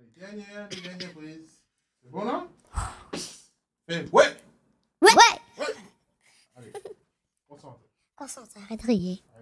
Dernière prise. C'est bon, là? Ouais! Ouais! Ouais. Allez, concentre. Concentre, arrête de rire.